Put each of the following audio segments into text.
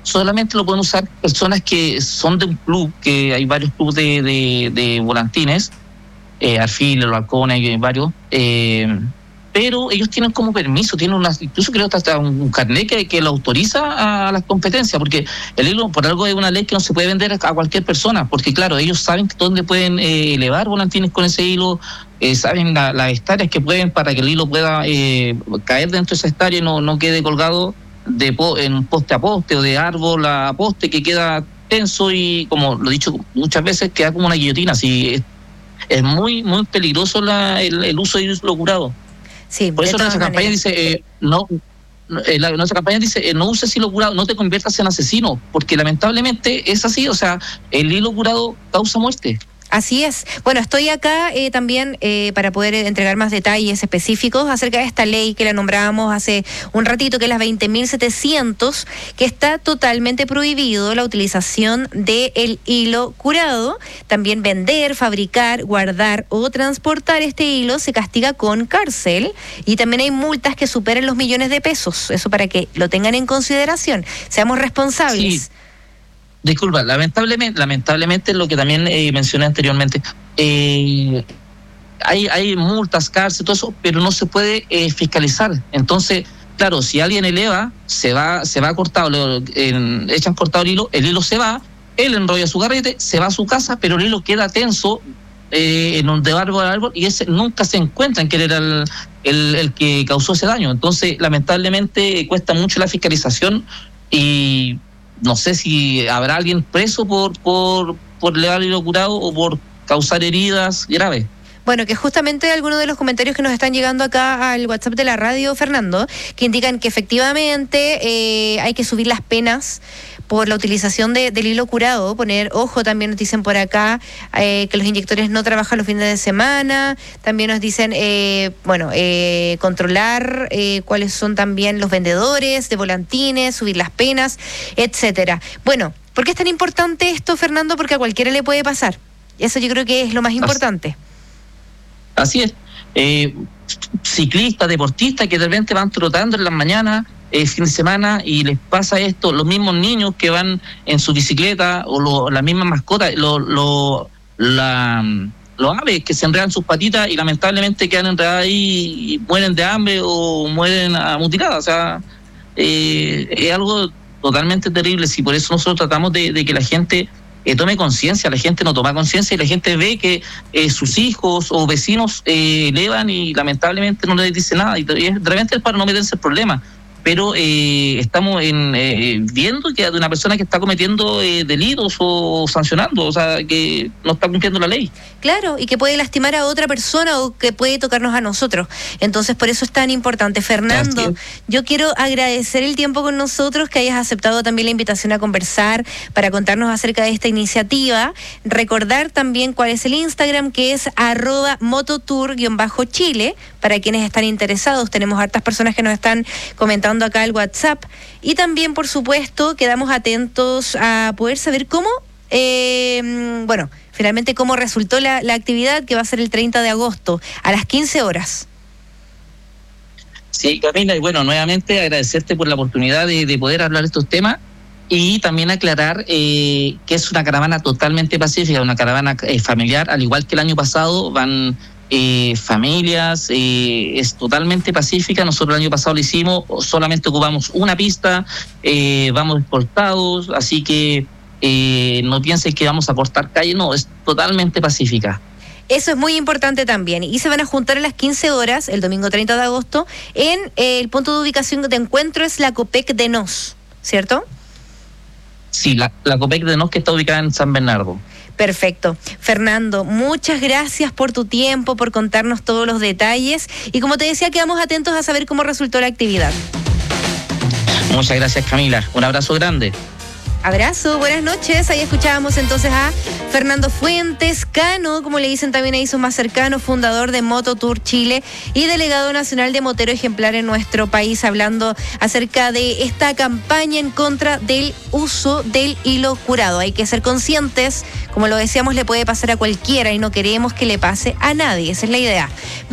solamente lo pueden usar personas que son de un club, que hay varios clubes de volantines, Arfil, Los Halcones, hay varios, pero ellos tienen como permiso, tienen incluso creo hasta un carnet que lo autoriza a las competencias, porque el hilo por algo es una ley que no se puede vender a cualquier persona, porque claro, ellos saben dónde pueden elevar volantines con ese hilo, saben las hectáreas que pueden para que el hilo pueda caer dentro de esa hectárea y no quede colgado en poste a poste o de árbol a poste, que queda tenso y, como lo he dicho muchas veces, queda como una guillotina. Así es muy, muy peligroso el uso de hilo curado. Sí, por eso nuestra campaña dice, nuestra campaña dice, no uses hilo curado, no te conviertas en asesino, porque lamentablemente es así, o sea, el hilo curado causa muerte. Así es. Bueno, estoy acá también para poder entregar más detalles específicos acerca de esta ley que la nombrábamos hace un ratito, que es la 20.700, que está totalmente prohibido la utilización del hilo curado. También vender, fabricar, guardar o transportar este hilo se castiga con cárcel, y también hay multas que superan los millones de pesos. Eso para que lo tengan en consideración. Seamos responsables. Sí. Disculpa, lamentablemente lo que también mencioné anteriormente, hay multas, cárcel, todo eso, pero no se puede fiscalizar. Entonces, claro, si alguien eleva, se va cortado, echan cortado el hilo se va, él enrolla su carrete, se va a su casa, pero el hilo queda tenso de árbol a árbol, y ese nunca se encuentra en quién era el que causó ese daño. Entonces, lamentablemente, cuesta mucho la fiscalización, y no sé si habrá alguien preso por elevar el hilo curado o por causar heridas graves. Bueno, que justamente algunos de los comentarios que nos están llegando acá al WhatsApp de la radio, Fernando, que indican que efectivamente hay que subir las penas por la utilización del hilo curado, poner ojo, también nos dicen por acá que los inyectores no trabajan los fines de semana, también nos dicen, controlar cuáles son también los vendedores de volantines, subir las penas, etcétera. Bueno, ¿por qué es tan importante esto, Fernando? Porque a cualquiera le puede pasar. Eso yo creo que es lo más importante. Así es. Ciclistas, deportistas que de repente van trotando en las mañanas, fin de semana, y les pasa esto, los mismos niños que van en su bicicleta, o las mismas mascotas, los aves que se enredan sus patitas y lamentablemente quedan enredadas ahí y mueren de hambre o mueren mutiladas. O sea, es algo totalmente terrible. Sí, por eso nosotros tratamos de que la gente tome conciencia. La gente no toma conciencia y la gente ve que sus hijos o vecinos elevan y lamentablemente no les dice nada, y de repente es para no meterse el problema. Pero estamos viendo que hay una persona que está cometiendo delitos o sancionando, o sea, que no está cumpliendo la ley. Claro, y que puede lastimar a otra persona o que puede tocarnos a nosotros. Entonces, por eso es tan importante. Fernando, yo quiero agradecer el tiempo con nosotros, que hayas aceptado también la invitación a conversar para contarnos acerca de esta iniciativa. Recordar también cuál es el Instagram, que es @mototour_Chile, para quienes están interesados. Tenemos hartas personas que nos están comentando acá el WhatsApp, y también, por supuesto, quedamos atentos a poder saber cómo finalmente cómo resultó la actividad, que va a ser el 30 de agosto a las 15 horas. Sí, Camila, y bueno, nuevamente agradecerte por la oportunidad de poder hablar de estos temas, y también aclarar que es una caravana totalmente pacífica, una caravana familiar, al igual que el año pasado van familias, es totalmente pacífica. Nosotros el año pasado lo hicimos, solamente ocupamos una pista, vamos escoltados, así que no piensen que vamos a cortar calle, no, es totalmente pacífica. Eso es muy importante también. Y se van a juntar a las 15 horas, el domingo 30 de agosto, en el punto de ubicación de encuentro es la Copec de Nos, ¿cierto? Sí, la Copec de Nos, que está ubicada en San Bernardo. Perfecto. Fernando, muchas gracias por tu tiempo, por contarnos todos los detalles. Y como te decía, quedamos atentos a saber cómo resultó la actividad. Muchas gracias, Camila. Un abrazo grande. Abrazo, buenas noches. Ahí escuchábamos entonces a Fernando Fuentes Cano, como le dicen también ahí sus más cercanos, fundador de Mototour Chile y delegado nacional de Motero Ejemplar en nuestro país, hablando acerca de esta campaña en contra del uso del hilo curado. Hay que ser conscientes, como lo decíamos, le puede pasar a cualquiera y no queremos que le pase a nadie, esa es la idea.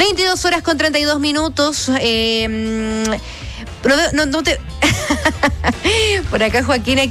22:32. Por acá Joaquín